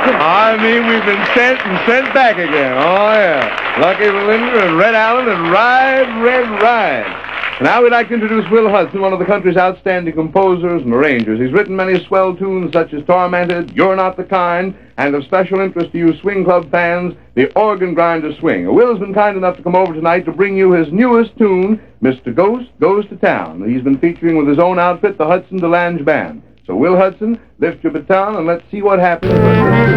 I mean, we've been sent and sent back again. Oh, yeah. Lucky Belinda and Red Allen and Ride, Red, Ride. Now we'd like to introduce Will Hudson, one of the country's outstanding composers and arrangers. He's written many swell tunes such as Tormented, You're Not the Kind, and of special interest to you swing club fans, The Organ Grinder Swing. Will's been kind enough to come over tonight to bring you his newest tune, Mr. Ghost Goes to Town. He's been featuring with his own outfit, the Hudson DeLange Band. So, Will Hudson, lift your baton and let's see what happens.